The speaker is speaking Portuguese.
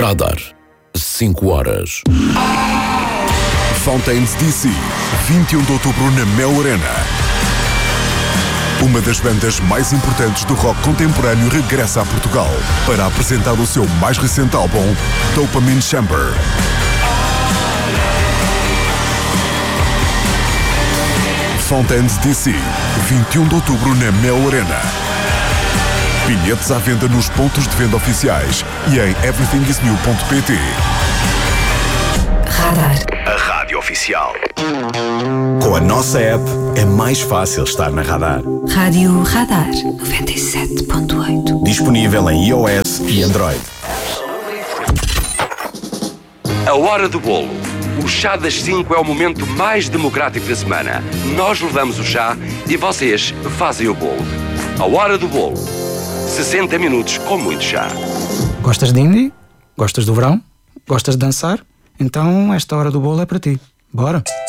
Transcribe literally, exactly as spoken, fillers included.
Radar, cinco horas. Fountains D C, vinte e um de outubro na Mel Arena. Uma das bandas mais importantes do rock contemporâneo regressa a Portugal para apresentar o seu mais recente álbum, Dopamine Chamber. Fountains D C, vinte e um de outubro na Mel Arena. Bilhetes à venda nos pontos de venda oficiais e em everything is new ponto pt. Radar. A rádio oficial. Com a nossa app é mais fácil estar na Radar. Rádio Radar noventa e sete ponto oito. Disponível em iOS e Android. A hora do bolo. O chá das cinco é o momento mais democrático da semana. Nós levamos o chá e vocês fazem o bolo. A hora do bolo. sessenta minutos com muito chá. Gostas de indie? Gostas do verão? Gostas de dançar? Então esta hora do bolo é para ti. Bora!